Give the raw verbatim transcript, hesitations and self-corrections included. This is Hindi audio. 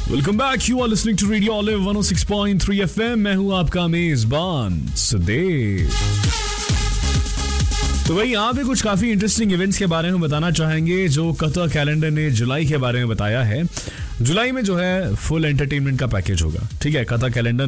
Welcome back, you are listening to radio olive one O six point three FM. मैं हूं आपका मेजबान सुदेव। तो भाई यहाँ पे कुछ काफी इंटरेस्टिंग इवेंट्स के बारे में बताना चाहेंगे जो कतर कैलेंडर ने जुलाई के बारे में बताया है। जुलाई में जो है फुल एंटरटेनमेंट का पैकेज होगा, ठीक है। Qatar calendar